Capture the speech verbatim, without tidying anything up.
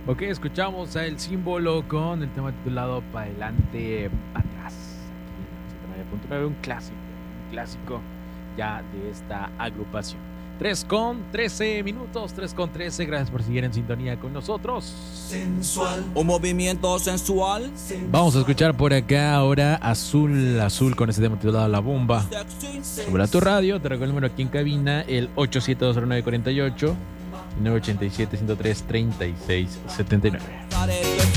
Ok, escuchamos a El Símbolo con el tema titulado Pa' adelante, pa' atrás. Aquí en ochenta y nueve punto nueve, un clásico, un clásico ya de esta agrupación. tres con trece minutos, tres con trece. Gracias por seguir en sintonía con nosotros. Sensual. Un movimiento sensual. Vamos a escuchar por acá ahora Azul Azul con este tema titulado La Bomba. Sube a tu radio, te recuerdo el número aquí en cabina, el ocho siete dos cero nueve cuatro ocho y nueve ocho siete, uno cero tres, tres seis siete nueve.